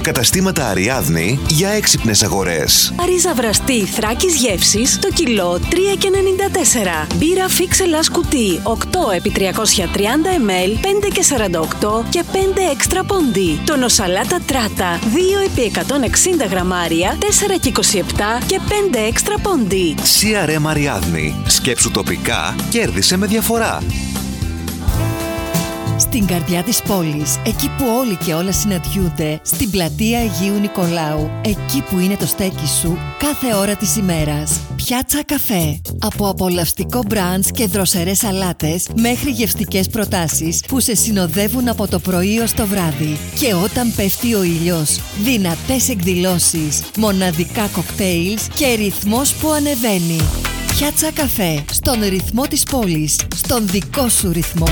Καταστήματα Αριάδνη για έξυπνες αγορές. Ρίζα βραστή Θράκης γεύσης το κιλό 3,94. Μπύρα Fix Ελλάς κουτί 8x330 ml 5,48 και 5 έξτρα πόντι. Τονοσαλάτα Τράτα 2x160 γραμμάρια 4,27 και 5 έξτρα πόντι. CRM Αριάδνη. Σκέψου τοπικά, κέρδισε με διαφορά. Στην καρδιά της πόλης, εκεί που όλοι και όλα συναντιούνται, στην πλατεία Αγίου Νικολάου, εκεί που είναι το στέκι σου κάθε ώρα της ημέρας. Πιάτσα Καφέ. Από απολαυστικό μπραντς και δροσερές σαλάτες μέχρι γευστικές προτάσεις που σε συνοδεύουν από το πρωί ως το βράδυ. Και όταν πέφτει ο ήλιος, δυνατές εκδηλώσεις, μοναδικά κοκτέιλς και ρυθμός που ανεβαίνει. Πιάτσα Καφέ. Στον ρυθμό της πόλης. Στον δικό σου ρυθμό.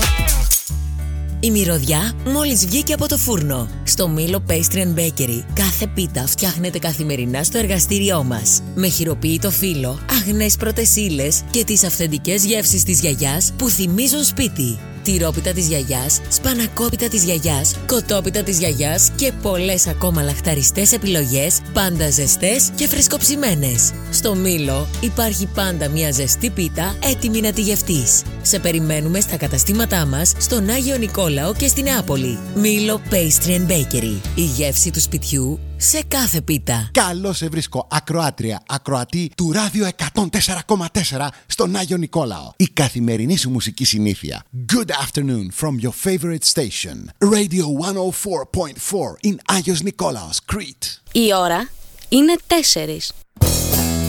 Η μυρωδιά μόλις βγήκε από το φούρνο. Στο Μήλο Pastry and Bakery κάθε πίτα φτιάχνεται καθημερινά στο εργαστήριό μας. Με χειροποίητο φύλλο, αγνές πρώτες ύλες και τις αυθεντικές γεύσεις της γιαγιάς που θυμίζουν σπίτι. Τυρόπιτα της γιαγιάς, σπανακόπιτα της γιαγιάς, κοτόπιτα της γιαγιάς και πολλές ακόμα λαχταριστές επιλογές, πάντα ζεστές και φρεσκοψημένες. Στο Μήλο υπάρχει πάντα μια ζεστή πίτα έτοιμη να τη γευτείς. Σε περιμένουμε στα καταστήματά μας στον Άγιο Νικόλαο και στην Νεάπολη. Μήλο Pastry and Bakery. Η γεύση του σπιτιού σε κάθε πίτα. Καλώς σε βρίσκω, ακροάτρια, ακροατή του Ράδιο 104,4 στον Άγιο Νικόλαο. Η καθημερινή σου μουσική συνήθεια. Good afternoon from your favorite station. Radio 104.4 in Άγιος Νικόλαος, Crete. Η ώρα είναι 4.